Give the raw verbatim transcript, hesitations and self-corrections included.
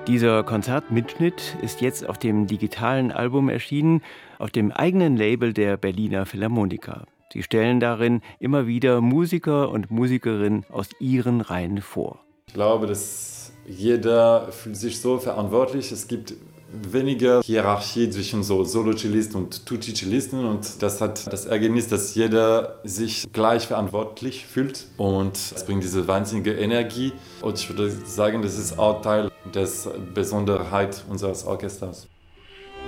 Dieser Konzertmitschnitt ist jetzt auf dem digitalen Album erschienen, auf dem eigenen Label der Berliner Philharmoniker. Sie stellen darin immer wieder Musiker und Musikerinnen aus ihren Reihen vor. Ich glaube, dass jeder fühlt sich so verantwortlich. Es gibt weniger Hierarchie zwischen so Solo-Cellisten und Tutti-Cellisten und das hat das Ergebnis, dass jeder sich gleich verantwortlich fühlt und es bringt diese wahnsinnige Energie und ich würde sagen, das ist auch Teil der Besonderheit unseres Orchesters.